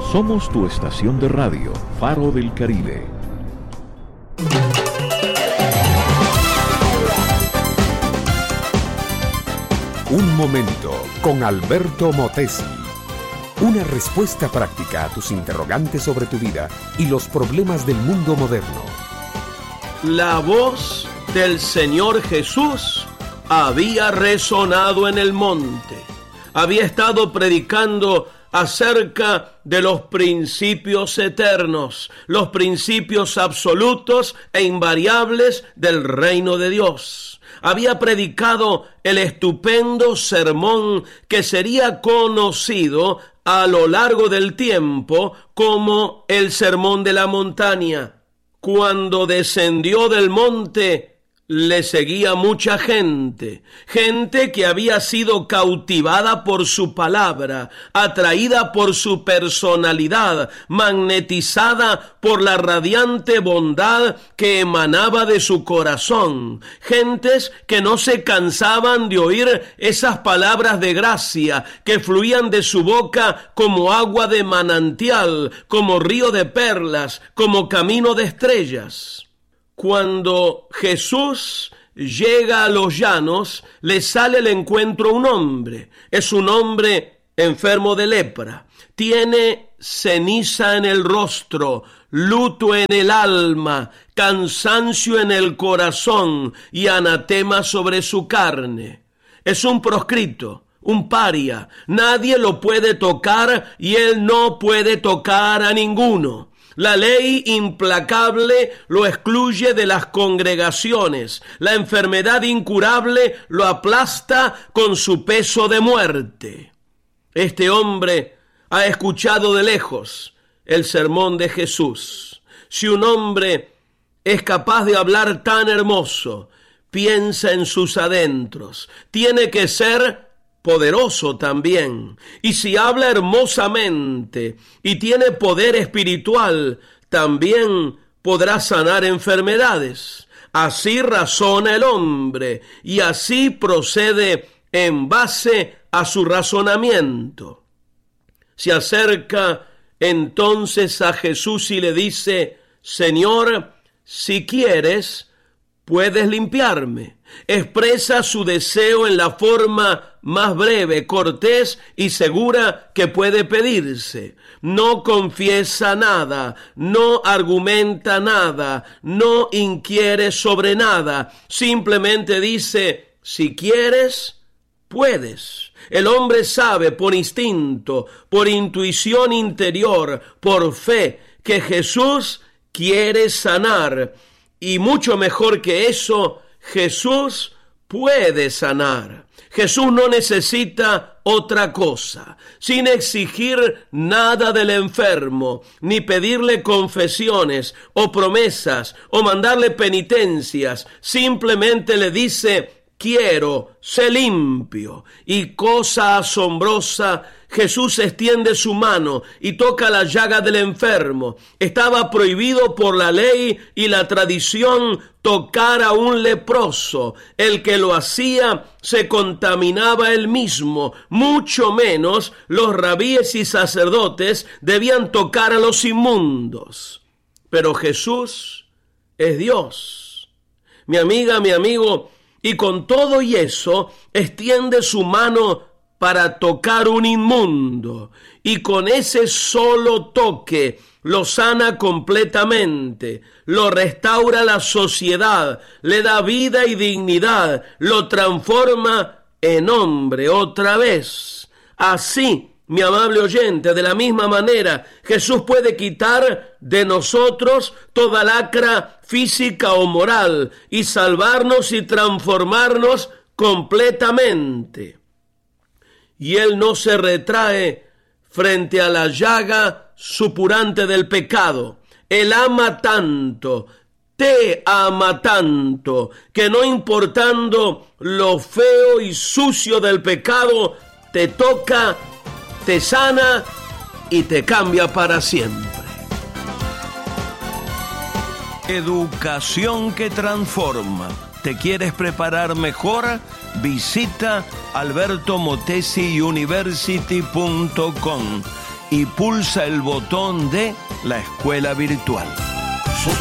Somos tu estación de radio, Faro del Caribe. Un momento con Alberto Motesi. Una respuesta práctica a tus interrogantes sobre tu vida y los problemas del mundo moderno. La voz del Señor Jesús había resonado en el monte. Había estado predicando acerca de los principios eternos, los principios absolutos e invariables del reino de Dios. Había predicado el estupendo sermón que sería conocido a lo largo del tiempo como el Sermón de la Montaña. Cuando descendió del monte, le seguía mucha gente que había sido cautivada por su palabra, atraída por su personalidad, magnetizada por la radiante bondad que emanaba de su corazón. Gentes que no se cansaban de oír esas palabras de gracia que fluían de su boca como agua de manantial, como río de perlas, como camino de estrellas. Cuando Jesús llega a los llanos, le sale al encuentro un hombre. Es un hombre enfermo de lepra. Tiene ceniza en el rostro, luto en el alma, cansancio en el corazón y anatema sobre su carne. Es un proscrito, un paria. Nadie lo puede tocar y él no puede tocar a ninguno. La ley implacable lo excluye de las congregaciones. La enfermedad incurable lo aplasta con su peso de muerte. Este hombre ha escuchado de lejos el sermón de Jesús. Si un hombre es capaz de hablar tan hermoso, piensa en sus adentros. Tiene que ser poderoso también, y si habla hermosamente y tiene poder espiritual, también podrá sanar enfermedades. Así razona el hombre y así procede en base a su razonamiento. Se acerca entonces a Jesús y le dice: Señor, si quieres, puedes limpiarme. Expresa su deseo en la forma más breve, cortés y segura que puede pedirse. No confiesa nada, no argumenta nada, no inquiere sobre nada. Simplemente dice: si quieres, puedes. El hombre sabe por instinto, por intuición interior, por fe, que Jesús quiere sanar. Y mucho mejor que eso, Jesús puede sanar. Jesús no necesita otra cosa, sin exigir nada del enfermo, ni pedirle confesiones o promesas o mandarle penitencias. Simplemente le dice: quiero, sé limpio. Y cosa asombrosa, Jesús extiende su mano y toca la llaga del enfermo. Estaba prohibido por la ley y la tradición tocar a un leproso. El que lo hacía se contaminaba él mismo. Mucho menos los rabíes y sacerdotes debían tocar a los inmundos. Pero Jesús es Dios. Mi amiga, mi amigo, y con todo y eso, extiende su mano para tocar un inmundo, y con ese solo toque lo sana completamente, lo restaura la sociedad, le da vida y dignidad, lo transforma en hombre otra vez. Así, mi amable oyente, de la misma manera, Jesús puede quitar de nosotros toda lacra física o moral y salvarnos y transformarnos completamente. Y Él no se retrae frente a la llaga supurante del pecado. Él ama tanto, te ama tanto, que no importando lo feo y sucio del pecado, te toca, te sana y te cambia para siempre. Educación que transforma. ¿Te quieres preparar mejor? Visita albertomotesiuniversity.com y pulsa el botón de la escuela virtual.